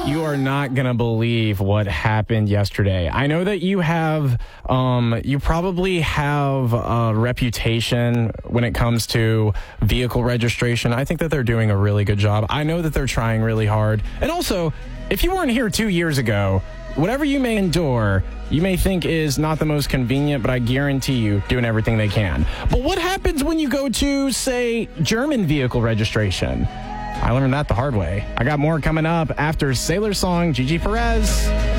You are not going to believe what happened yesterday. I know that you probably have a reputation when it comes to vehicle registration. I think that they're doing a really good job. I know that they're trying really hard. And also, if you weren't here 2 years ago, whatever you may endure, you may think is not the most convenient, but I guarantee you doing everything they can. But what happens when you go to, say, German vehicle registration? I learned that the hard way. I got more coming up after Sailor Song, Gigi Perez.